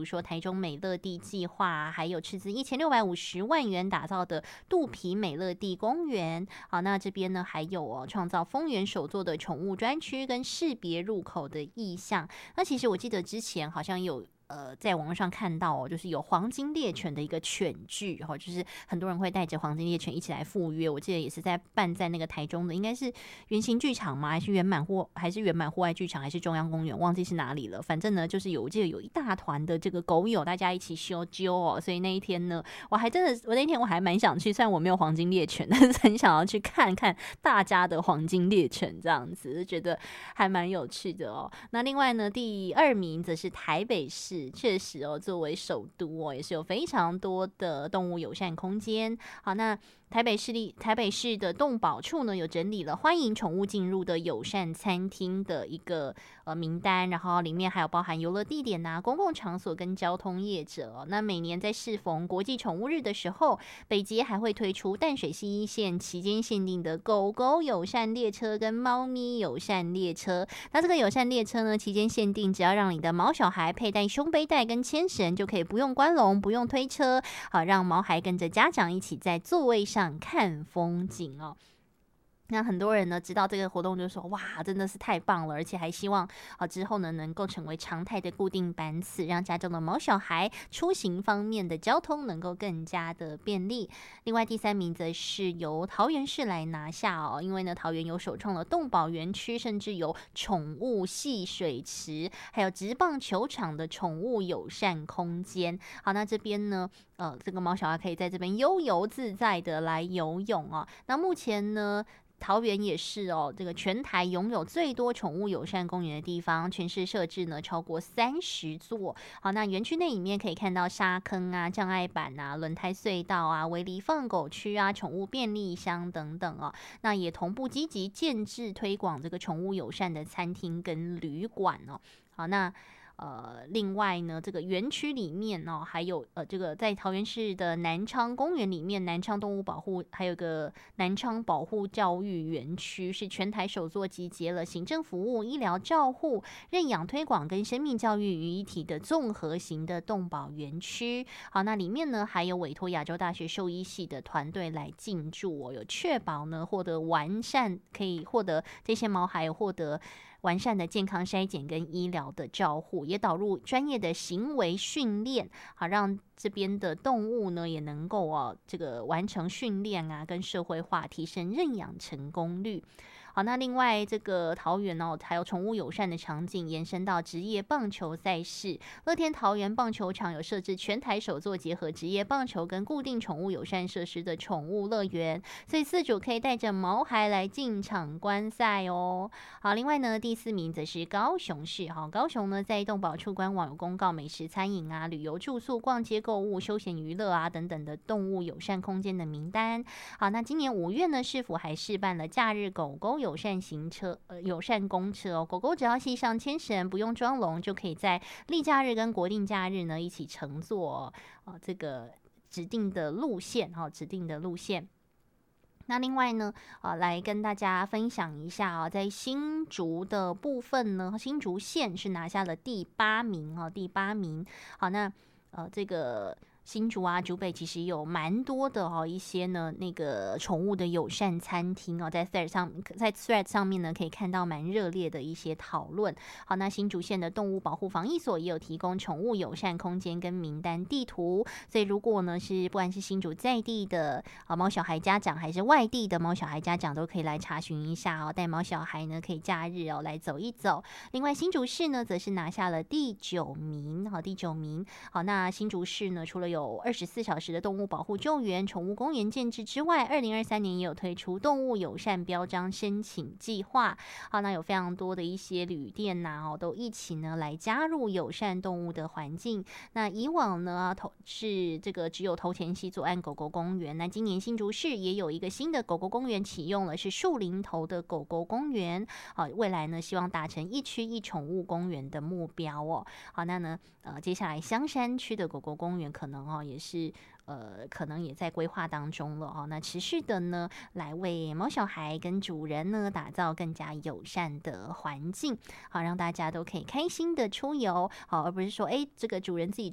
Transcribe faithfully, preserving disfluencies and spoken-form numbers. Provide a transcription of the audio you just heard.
说台中美乐地计划，还有斥资一千六百五十万元打造的肚皮美乐地公园。好，那这边呢还有哦，创造丰原首座的宠物专区跟识别入口的意向。那其实我记得之前好像有。呃，在网络上看到哦，就是有黄金猎犬的一个犬剧，哈、哦，就是很多人会带着黄金猎犬一起来赴约。我记得也是在办在那个台中的，应该是圆形剧场吗？还是圆满户还是圆满户外剧场，还是中央公园？忘记是哪里了。反正呢，就是有我记得有一大团的这个狗友，大家一起修揪哦。所以那一天呢，我还真的，我那天我还蛮想去，虽然我没有黄金猎犬，但是很想要去看看大家的黄金猎犬，这样子就觉得还蛮有趣的哦。那另外呢，第二名则是台北市。确实哦，作为首都哦，也是有非常多的动物友善空间。好，那台北市立台北市的动保处呢，有整理了欢迎宠物进入的友善餐厅的一个呃名单，然后里面还有包含游乐地点啊、公共场所跟交通业者哦。那每年在适逢国际宠物日的时候，北捷还会推出淡水溪一线期间限定的狗狗友善列车跟猫咪友善列车。那这个友善列车呢，期间限定，只要让你的毛小孩佩戴胸背带跟牵绳，就可以不用关笼、不用推车，好让毛孩跟着家长一起在座位上看风景哦。那很多人呢知道这个活动就说哇真的是太棒了，而且还希望啊之后呢能够成为常态的固定班次，让家中的毛小孩出行方面的交通能够更加的便利。另外第三名则是由桃园市来拿下哦，因为呢桃园有首创了动保园区，甚至有宠物戏水池，还有职棒球场的宠物友善空间。好，那这边呢呃这个毛小孩可以在这边悠游自在的来游泳哦。那目前呢桃园也是哦，这个全台拥有最多宠物友善公园的地方，全市设置呢超过三十座。好，那园区内里面可以看到沙坑啊、障碍板啊、轮胎隧道啊、围篱放狗区啊、宠物便利箱等等哦。那也同步积极建制推广这个宠物友善的餐厅跟旅馆哦。好，那。呃，另外呢，这个园区里面呢、哦，还有呃，这个在桃园市的南昌公园里面，南昌动物保护，还有个南昌保护教育园区，是全台首座集结了行政服务、医疗照护、认养推广跟生命教育于一体的综合型的动保园区。好，那里面呢还有委托亚洲大学兽医系的团队来进驻哦，有确保呢获得完善，可以获得这些毛孩有获得。完善的健康筛检跟医疗的照护，也导入专业的行为训练，好让这边的动物呢也能够哦这个完成训练啊，跟社会化，提升认养成功率。好，那另外这个桃园哦，还有宠物友善的场景延伸到职业棒球赛事。乐天桃园棒球场有设置全台首座结合职业棒球跟固定宠物友善设施的宠物乐园，所以饲主可以带着毛孩来进场观赛哦。好，另外呢，第四名则是高雄市。好，高雄呢在动保处官网有公告美食餐饮啊、旅游住宿、逛街购物、休闲娱乐啊等等的动物友善空间的名单。好，那今年五月呢，市府还试办了假日狗狗友善行车、呃友善公车哦，狗狗只要系上牵绳，不用装笼，就可以在例假日跟国定假日呢一起乘坐哦、呃、这个指定的路线哈、哦，指定的路线。那另外呢，呃，来跟大家分享一下啊，在新竹的部分呢，新竹县是拿下了第八名哦，第八名。好，那呃，这个。新竹啊，竹北其实有蛮多的哦，一些呢那个宠物的友善餐厅哦，在 Thread 上，在 Thread 上面呢可以看到蛮热烈的一些讨论。好，那新竹县的动物保护防疫所也有提供宠物友善空间跟名单地图，所以如果呢是不管是新竹在地的啊猫小孩家长，还是外地的猫小孩家长，都可以来查询一下哦，带猫小孩呢可以假日哦来走一走。另外新竹市呢则是拿下了第九名，好，第九名。好，那新竹市呢除了有有二十四小时的动物保护救援、宠物公园建制之外，二零二三年也有推出动物友善标章申请计划。好，那有非常多的一些旅店呐、啊，哦，都一起呢来加入友善动物的环境。那以往呢，头是这个只有头前溪左岸狗狗公园，那今年新竹市也有一个新的狗狗公园启用了，是树林头的狗狗公园。好，未来呢，希望达成一区一宠物公园的目标哦。好，那呢，呃，接下来香山区的狗狗公园可能哦也是呃可能也在规划当中了哦。那持续的呢，来为毛小孩跟主人呢打造更加友善的环境，好让大家都可以开心的出游，好，而不是说哎这个主人自己